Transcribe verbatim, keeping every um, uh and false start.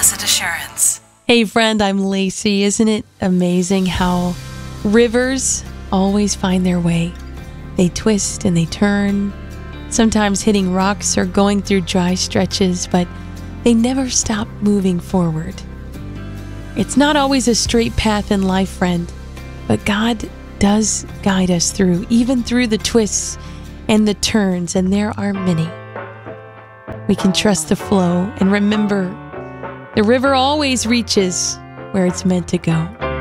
Blessed Assurance. Hey friend, I'm Lacey. Isn't it amazing how rivers always find their way? They twist and they turn, sometimes hitting rocks or going through dry stretches, but they never stop moving forward. It's not always a straight path in life, friend, but God does guide us through, even through the twists and the turns, and there are many. We can trust the flow and remember the river always reaches where it's meant to go.